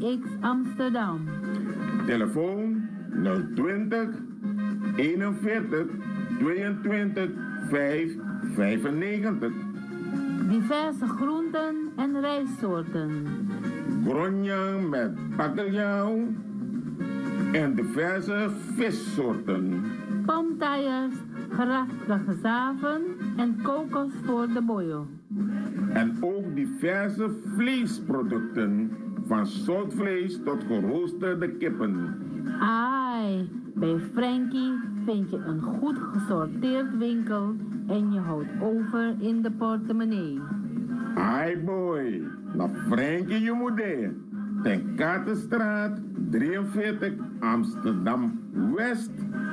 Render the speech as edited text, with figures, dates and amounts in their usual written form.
TX Amsterdam. Telefoon 020 41 22 5 95. Diverse groenten en rijstsoorten. Gronjang met bakkeljauw en diverse vissoorten. Pomtijers, geraspte zaven en kokos voor de boyo. En ook diverse vleesproducten, van zoutvlees tot geroosterde kippen. Ai, bij Frankie vind je een goed gesorteerd winkel en je houdt over in de portemonnee. Ai boy, naar Frankie je moeder. Ten Katenstraat 43 Amsterdam West.